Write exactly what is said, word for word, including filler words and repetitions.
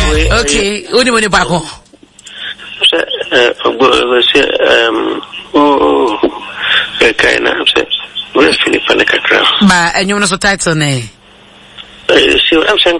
okay uni moni ba ko se eh se um oh e kai na se we finipa na kakra ba enyo no so title ne eh si am san